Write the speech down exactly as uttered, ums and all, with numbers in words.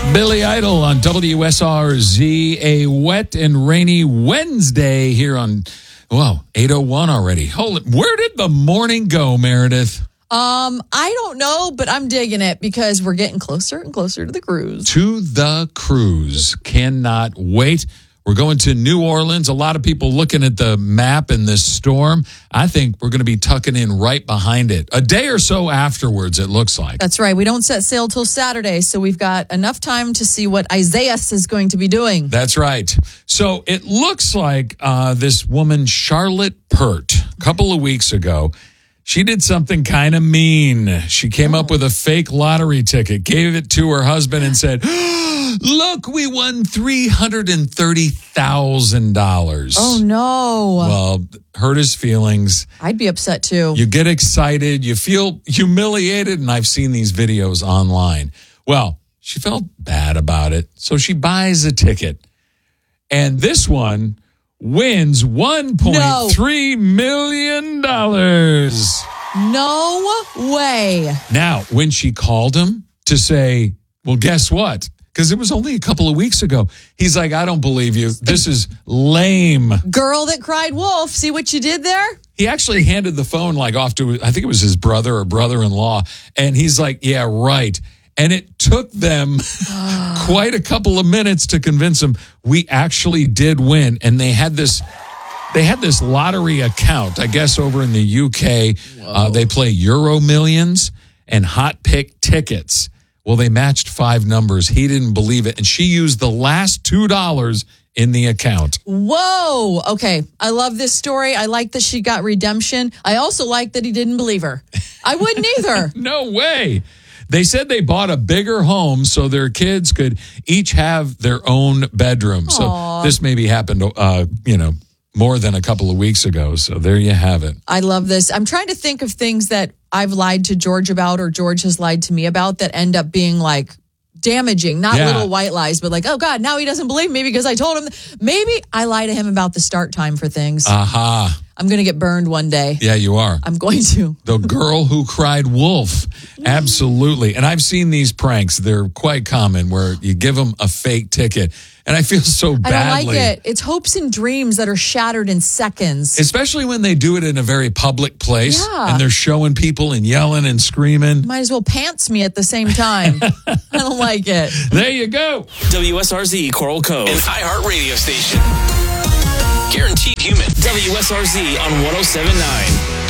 Billy Idol on W S R Z, a wet and rainy Wednesday here on, wow, eight oh one already. Hold it. Where did the morning go, Meredith? Um, I don't know, but I'm digging it because we're getting closer and closer to the cruise. To the cruise. Cannot wait. We're going to New Orleans. A lot of people looking at the map in this storm. I think we're going to be tucking in right behind it. A day or so afterwards, it looks like. That's right. We don't set sail till Saturday, so we've got enough time to see what Isaiah is going to be doing. That's right. So it looks like uh, this woman, Charlotte Pert, a couple of weeks ago, she did something kind of mean. She came oh. up with a fake lottery ticket, gave it to her husband and said, look, we won three hundred thirty thousand dollars. Oh, no. Well, hurt his feelings. I'd be upset, too. You get excited. You feel humiliated. And I've seen these videos online. Well, she felt bad about it. So she buys a ticket. And this one wins one point three million dollars. No way. Now, when she called him to say, well, guess what? Because it was only a couple of weeks ago. He's like, I don't believe you. This is lame. Girl that cried wolf. See what you did there? He actually handed the phone like off to, I think it was his brother or brother-in-law. And he's like, yeah, right. And it took them quite a couple of minutes to convince him we actually did win. And they had this they had this lottery account, I guess, over in the U K. Uh, they play Euro Millions and Hot Pick tickets. Well, they matched five numbers. He didn't believe it. And she used the last two dollars in the account. Whoa. Okay. I love this story. I like that she got redemption. I also like that he didn't believe her. I wouldn't either. No way. They said they bought a bigger home so their kids could each have their own bedroom. Aww. So this maybe happened, uh, you know, more than a couple of weeks ago. So there you have it. I love this. I'm trying to think of things that I've lied to George about or George has lied to me about that end up being like damaging, not Yeah. little white lies, but like, oh God, now he doesn't believe me because I told him. Maybe I lie to him about the start time for things. Aha. I'm going to get burned one day. Yeah, you are. I'm going to. The girl who cried wolf. Absolutely. And I've seen these pranks. They're quite common where you give them a fake ticket. And I feel so badly. I don't like it. It's hopes and dreams that are shattered in seconds. Especially when they do it in a very public place. Yeah. And they're showing people and yelling and screaming. Might as well pants me at the same time. I don't like it. There you go. W S R Z Coral Cove, an iHeart radio station. Guaranteed human. W S R Z on one oh seven point nine.